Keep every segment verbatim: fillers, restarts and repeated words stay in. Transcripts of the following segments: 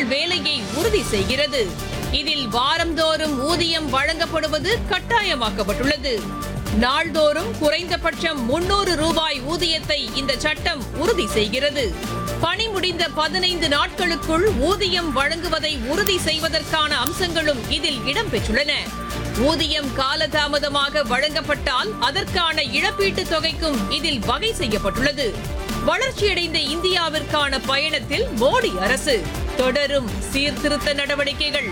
வேலையை உறுதி செய்கிறது. இதில் வாரந்தோறும் ஊதியம் வழங்கப்படுவது கட்டாயமாக்கப்பட்டுள்ளது. நாள்தோறும் குறைந்தபட்சம் முன்னூறு ரூபாய் ஊதியத்தை இந்த சட்டம் உறுதி செய்கிறது. பணி முடிந்த பதினைந்து நாட்களுக்குள் ஊதியம் வழங்குவதை உறுதி செய்வதற்கான அம்சங்களும் இதில் இடம்பெற்றுள்ளன. ஊதியம் காலதாமதமாக வழங்கப்பட்டால் அதற்கான இழப்பீட்டுத் தொகைக்கும் இதில் வகை செய்யப்பட்டுள்ளது. வளர்ச்சியடைந்த இந்தியாவிற்கான பயணத்தில் மோடி அரசு தொடரும் சீர்திருத்த நடவடிக்கைகள்.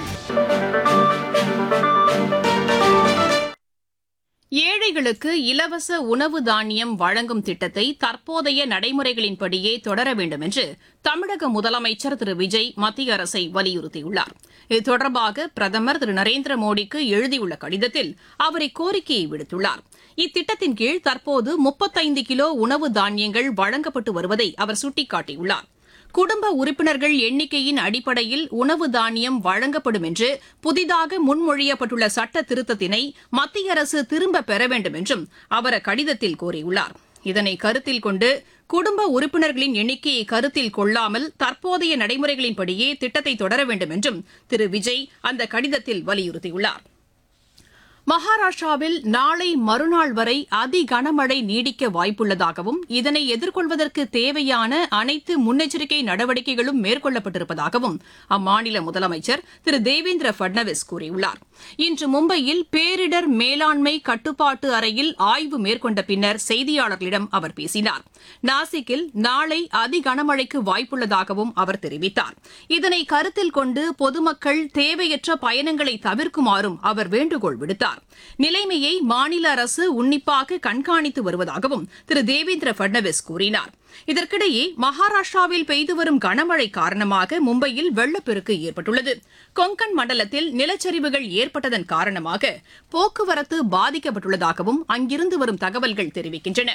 ஏழைகளுக்கு இலவச உணவு தானியம் வழங்கும் திட்டத்தை தற்போதைய நடைமுறைகளின்படியே தொடர வேண்டும் என்று தமிழக முதலமைச்சர் திரு விஜய் மத்திய அரசை வலியுறுத்தியுள்ளார். இது தொடர்பாக பிரதமர் திரு நரேந்திர மோடிக்கு எழுதியுள்ள கடிதத்தில் அவர் இக்கோரிக்கையை விடுத்துள்ளார். இத்திட்டத்தின் கீழ் தற்போது முப்பத்தைந்து கிலோ உணவு தானியங்கள் வழங்கப்பட்டு வருவதை அவர் சுட்டிக்காட்டியுள்ளார். குடும்ப உறுப்பினர்கள் எண்ணிக்கையின் அடிப்படையில் உணவு தானியம் வழங்கப்படும் என்று புதிதாக முன்மொழியப்பட்டுள்ள சட்ட திருத்தத்தினை மத்திய அரசு திரும்பப் பெற வேண்டும் என்றும் அவர் அக்கடிதத்தில் கோரியுள்ளார். இதனை கருத்தில் கொண்டு குடும்ப உறுப்பினர்களின் எண்ணிக்கையை கருத்தில் கொள்ளாமல் தற்போதைய நடைமுறைகளின்படியே திட்டத்தை தொடர வேண்டும் என்றும் திரு விஜய் அந்த கடிதத்தில் வலியுறுத்தியுள்ளார். மகாராஷ்டிராவில் நாளை மறுநாள் வரை அதி கனமழை நீடிக்க வாய்ப்புள்ளதாகவும் இதனை எதிர்கொள்வதற்கு தேவையான அனைத்து முன்னெச்சரிக்கை நடவடிக்கைகளும் மேற்கொள்ளப்பட்டிருப்பதாகவும் அம்மாநில முதலமைச்சர் திரு தேவேந்திர பட்னாவிஸ் கூறியுள்ளார். இன்று மும்பையில் பேரிடர் மேலாண்மை கட்டுப்பாட்டு அறையில் ஆய்வு மேற்கொண்ட பின்னர் செய்தியாளர்களிடம் அவர் பேசினார். நாசிக்கில் நாளை அதி கனமழைக்கு வாய்ப்புள்ளதாகவும் அவர் தெரிவித்தார். இதனை கருத்தில் கொண்டு பொதுமக்கள் தேவையற்ற பயணங்களை தவிர்க்குமாறும் அவர் வேண்டுகோள் விடுத்தார். நிலைமையை மாநில அரசு உன்னிப்பாக கண்காணித்து வருவதாகவும் திரு தேவேந்திர பட்னாவிஸ் கூறினார். இதற்கிடையே மகாராஷ்டிராவில் பெய்து வரும் கனமழை காரணமாக மும்பையில் வெள்ளப்பெருக்கு ஏற்பட்டுள்ளது. கொங்கன் மண்டலத்தில் நிலச்சரிவுகள் ஏற்பட்டதன் காரணமாக போக்குவரத்து பாதிக்கப்பட்டுள்ளதாகவும் அங்கிருந்து வரும் தகவல்கள் தெரிவிக்கின்றன.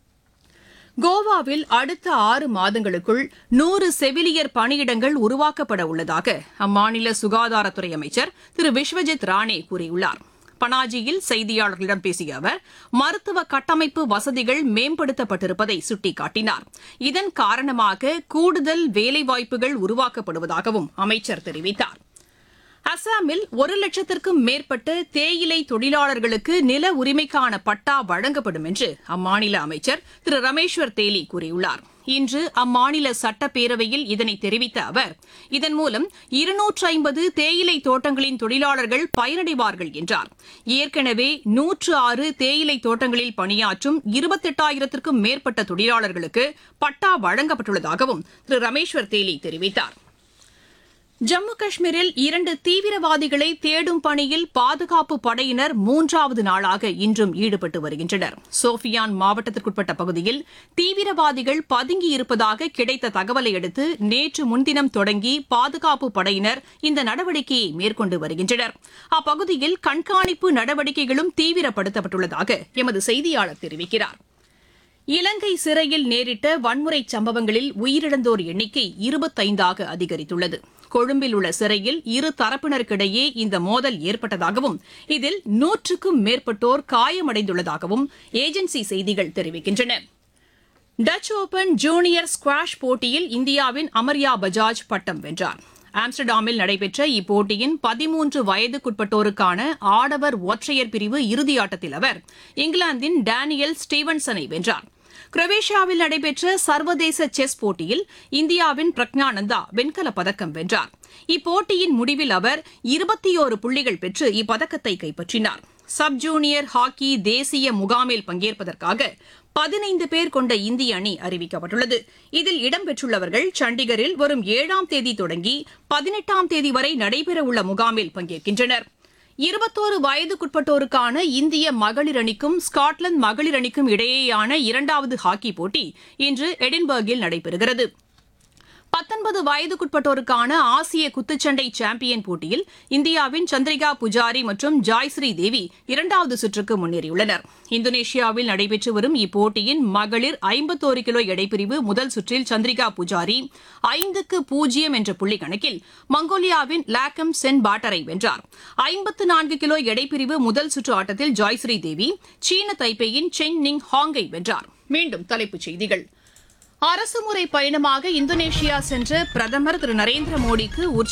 கோவாவில் அடுத்த ஆறு மாதங்களுக்குள் நூறு செவிலியர் பணியிடங்கள் உருவாக்கப்பட உள்ளதாக அம்மாநில சுகாதாரத்துறை அமைச்சர் திரு விஸ்வஜித் ராணே கூறியுள்ளார். பனாஜியில் செய்தியாளர்களிடம் பேசிய அவர் மருத்துவ கட்டமைப்பு வசதிகள் மேம்படுத்தப்பட்டிருப்பதை சுட்டிக்காட்டினார். இதன் காரணமாக கூடுதல் வேலைவாய்ப்புகள் உருவாக்கப்படுவதாகவும் அமைச்சர் தெரிவித்தார். அசாமில் ஒரு லட்சத்திற்கும் மேற்பட்ட தேயிலை தொழிலாளர்களுக்கு நில உரிமைக்கான பட்டா வழங்கப்படும் என்று அம்மாநில அமைச்சர் திரு ரமேஸ்வர் தேலி கூறியுள்ளார். இன்று அம்மாநில சட்டப்பேரவையில் இதனை தெரிவித்த அவர் இதன் மூலம் இருநூற்று ஐம்பது தேயிலை தோட்டங்களின் தொழிலாளர்கள் பயனடைவார்கள் என்றார். ஏற்கனவே நூற்று ஆறு தேயிலை தோட்டங்களில் பணியாற்றும் இருபத்தெட்டாயிரத்திற்கும் மேற்பட்ட தொழிலாளர்களுக்கு பட்டா வழங்கப்பட்டுள்ளதாகவும் திரு ரமேஸ்வர் தேலி தெரிவித்தார். ஜம்மு காஷ்மீரில் இரண்டு தீவிரவாதிகளை தேடும் பணியில் பாதுகாப்பு படையினர் மூன்றாவது நாளாக இன்றும் ஈடுபட்டு வருகின்றனர். சோபியான் மாவட்டத்திற்குட்பட்ட பகுதியில் தீவிரவாதிகள் பதுங்கியிருப்பதாக கிடைத்த தகவலை அடுத்து நேற்று முன்தினம் தொடங்கி பாதுகாப்பு படையினர் இந்த நடவடிக்கையை மேற்கொண்டு வருகின்றனர். அப்பகுதியில் கண்காணிப்பு நடவடிக்கைகளும் தீவிரப்படுத்தப்பட்டுள்ளதாக எமது செய்தியாளர் தெரிவிக்கிறார். இலங்கை சிறையில் நேரிட்ட வன்முறை சம்பவங்களில் உயிரிழந்தோர் எண்ணிக்கை இருபத்தைந்தாக அதிகரித்துள்ளது. கொழும்பில் உள்ள சிறையில் இரு தரப்பினருக்கிடையே இந்த மோதல் ஏற்பட்டதாகவும் இதில் நூற்றுக்கும் மேற்பட்டோர் காயமடைந்துள்ளதாகவும் ஏஜென்சி செய்திகள் தெரிவிக்கின்றன. டச் ஓபன் ஜூனியர் ஸ்குவாஷ் போட்டியில் இந்தியாவின் அமர்யா பஜாஜ் பட்டம் வென்றார். ஆம்ஸ்டர்டாமில் நடைபெற்ற இப்போட்டியின் பதிமூன்று வயதுக்குட்பட்டோருக்கான ஆடவர் ஒற்றையர் பிரிவு இறுதியாட்டத்தில் அவர் இங்கிலாந்தின் டேனியல் ஸ்டீவன்சனை வென்றார். குரோவேஷியாவில் நடைபெற்ற சர்வதேச செஸ் போட்டியில் இந்தியாவின் பிரக்ஞானந்தா வெண்கலப் பதக்கம் வென்றார். இப்போட்டியின் முடிவில் அவர் இருபத்தியோரு புள்ளிகள் பெற்று இப்பதக்கத்தை கைப்பற்றினார். சப் ஜூனியர் ஹாக்கி தேசிய முகாமில் பங்கேற்பதற்காக பதினைந்து பேர் கொண்ட இந்திய அணி அறிவிக்கப்பட்டுள்ளது. இதில் இடம்பெற்றுள்ளவர்கள் சண்டிகரில் வரும் ஏழாம் தேதி தொடங்கி பதினெட்டாம் தேதி வரை நடைபெறவுள்ள முகாமில் பங்கேற்கின்றனர். இருபத்தோரு வயதுக்குட்பட்டோருக்கான இந்திய மகளிர் அணிக்கும் ஸ்காட்லாந்து மகளிர் அணிக்கும் இடையேயான இரண்டாவது ஹாக்கி போட்டி இன்று எடின்பர்கில் நடைபெறுகிறது. பத்தொன்பது வயதுக்குட்பட்டோருக்கான ஆசிய குத்துச்சண்டை சாம்பியன் போட்டியில் இந்தியாவின் சந்திரிகா புஜாரி மற்றும் ஜாய்ஸ்ரீ தேவி இரண்டாவது சுற்றுக்கு முன்னேறியுள்ளனர். இந்தோனேஷியாவில் நடைபெற்று வரும் இப்போட்டியின் மகளிர் ஐம்பத்தோரு கிலோ எடைப்பிரிவு முதல் சுற்றில் சந்திரிகா புஜாரி ஐந்துக்கு பூஜ்ஜியம் என்ற புள்ளி கணக்கில் மங்கோலியாவின் லாக்கம் சென் பாட்டரை வென்றார். ஐம்பத்து நான்கு கிலோ எடைப்பிரிவு முதல் சுற்று ஆட்டத்தில் ஜாய்ஸ்ரீ தேவி சீன தைப்பேயின் சென் நிங் ஹாங்கை வென்றார். மீண்டும் தலைப்புச் செய்திகள். அரசுமுறை பயணமாக இந்தோனேஷியா சென்ற பிரதமர் திரு நரேந்திர மோடிக்கு